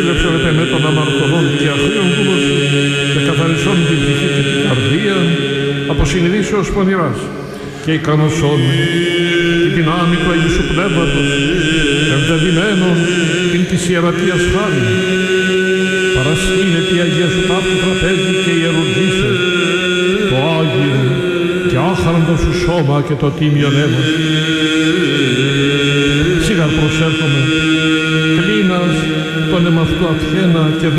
επέστρεψον επ' εμέ των αμαρτωλών και αχρίων δούλων σου και καθαρισόν την ψυχή και την καρδία από συνειδήσεως πονηράς και ικανωσόν την δυνάμει του Αγίου Σου Πνεύματος ευδεδημένον την της ιερατείας χάρη παρασκήνε τη Αγία Σου ταύτη τραπέζι και ιερουργήσε το Άγιο και άχαρντο Σου σώμα και το τίμιον αίμα. Σίγαρ προσέρχομαι κλίνας τον εμαυτού αυχένα και